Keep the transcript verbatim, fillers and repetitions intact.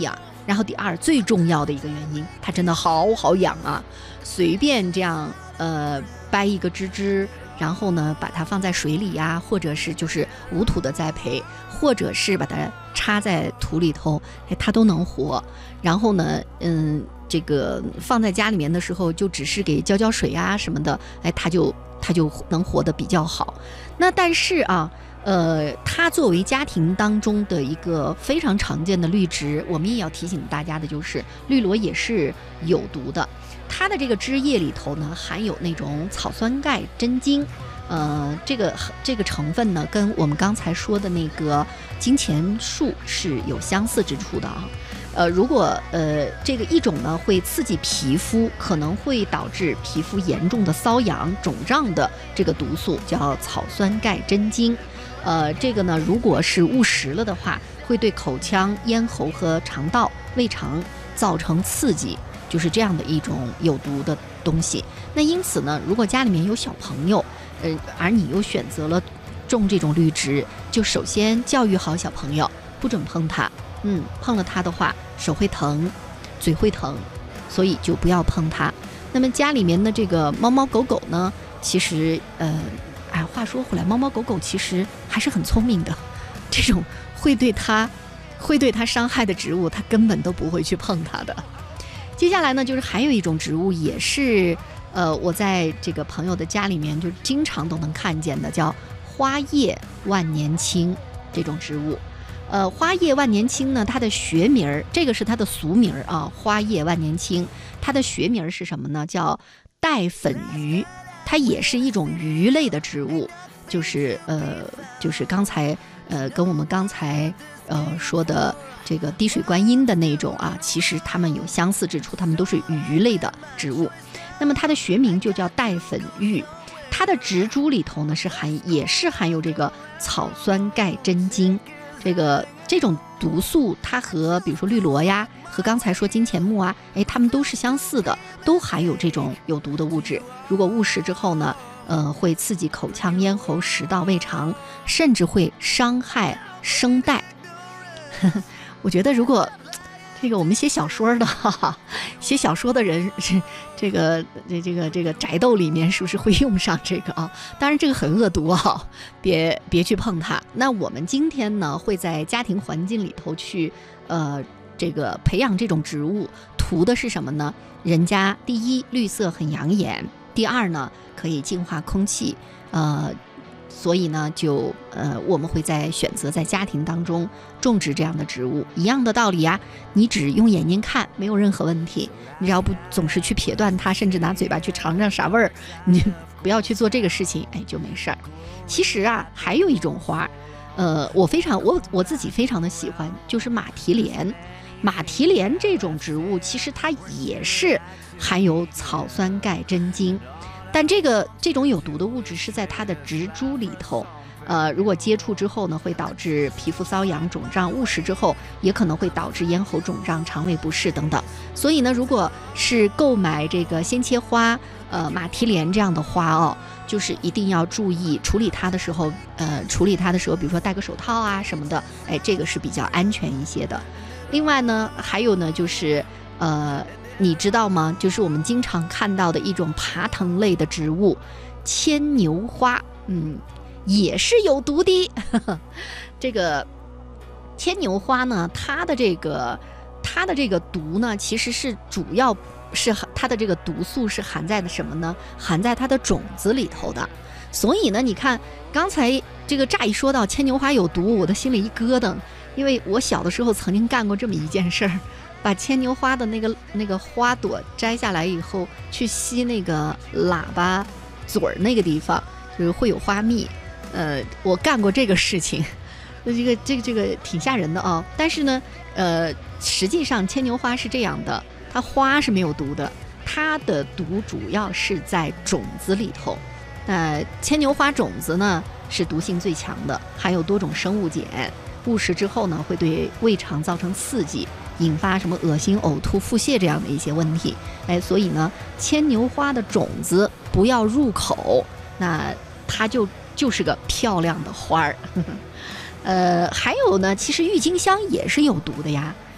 易啊。然后第二最重要的一个原因，它真的好好养啊，随便这样呃掰一个枝枝，然后呢把它放在水里呀、啊，或者是就是无土的栽培，或者是把它插在土里头，哎，它都能活。然后呢，嗯，这个放在家里面的时候，就只是给浇浇水啊什么的，哎，它就它就能活得比较好。那但是啊。呃，它作为家庭当中的一个非常常见的绿植，我们也要提醒大家的就是，绿萝也是有毒的。它的这个枝叶里头呢，含有那种草酸钙真精，呃，这个这个成分呢，跟我们刚才说的那个金钱树是有相似之处的啊。呃，如果呃这个一种呢会刺激皮肤，可能会导致皮肤严重的瘙痒、肿胀的这个毒素叫草酸钙真精。呃，这个呢，如果是误食了的话，会对口腔、咽喉和肠道、胃肠造成刺激，就是这样的一种有毒的东西。那因此呢，如果家里面有小朋友，呃，而你又选择了种这种绿植，就首先教育好小朋友，不准碰它。嗯，碰了它的话，手会疼，嘴会疼，所以就不要碰它。那么家里面的这个猫猫狗狗呢，其实呃。哎，话说回来，猫猫狗狗其实还是很聪明的，这种会对它会对它伤害的植物，它根本都不会去碰它的。接下来呢，就是还有一种植物，也是呃，我在这个朋友的家里面就经常都能看见的，叫花叶万年青这种植物。呃，花叶万年青呢，它的学名儿，这个是它的俗名儿啊，花叶万年青，它的学名是什么呢？叫带粉鱼。它也是一种鱼类的植物，就是呃，就是刚才呃跟我们刚才呃说的这个滴水观音的那种啊，其实它们有相似之处，它们都是鱼类的植物。那么它的学名就叫带粉玉，它的植株里头呢是含也是含有这个草酸钙真精，这个这种毒素，它和比如说绿萝呀，和刚才说金钱木啊，哎，它们都是相似的，都含有这种有毒的物质。如果误食之后呢，呃，会刺激口腔、咽喉、食道、胃肠，甚至会伤害声带。我觉得如果这个我们写小说的，哈哈，写小说的人是这个这这个这个宅斗里面是不是会用上这个啊？当然这个很恶毒啊，别别去碰它。那我们今天呢，会在家庭环境里头去呃这个培养这种植物，图的是什么呢？人家第一绿色很养眼，第二呢可以净化空气，呃。所以呢，就呃，我们会在选择在家庭当中种植这样的植物，一样的道理呀。你只用眼睛看，没有任何问题。你只要不总是去撇断它，甚至拿嘴巴去尝尝啥味儿，你不要去做这个事情，哎，就没事儿。其实啊，还有一种花，呃，我非常我我自己非常的喜欢，就是马蹄莲。马蹄莲这种植物，其实它也是含有草酸钙真精。但这个这种有毒的物质是在它的植株里头，呃，如果接触之后呢，会导致皮肤瘙痒、肿胀；误食之后，也可能会导致咽喉肿胀、肠胃不适等等。所以呢，如果是购买这个鲜切花，呃，马蹄莲这样的花哦，就是一定要注意处理它的时候，呃，处理它的时候，比如说戴个手套啊什么的，哎，这个是比较安全一些的。另外呢，还有呢，就是呃。你知道吗？就是我们经常看到的一种爬藤类的植物，牵牛花，嗯，也是有毒的。这个牵牛花呢，它的这个它的这个毒呢，其实是主要是它的这个毒素是含在的什么呢？含在它的种子里头的。所以呢，你看刚才这个乍一说到牵牛花有毒，我的心里一咯噔，因为我小的时候曾经干过这么一件事儿。把牵牛花的那个那个花朵摘下来以后，去吸那个喇叭嘴儿那个地方，就是会有花蜜。呃，我干过这个事情，那这个这个这个挺吓人的啊。但是呢，呃，实际上牵牛花是这样的，它花是没有毒的，它的毒主要是在种子里头。那牵牛花种子呢是毒性最强的，含有多种生物碱，误食之后呢会对胃肠造成刺激。引发什么恶心、呕吐、腹泻这样的一些问题，哎，所以呢，牵牛花的种子不要入口，那它就就是个漂亮的花儿。呃，还有呢，其实郁金香也是有毒的呀。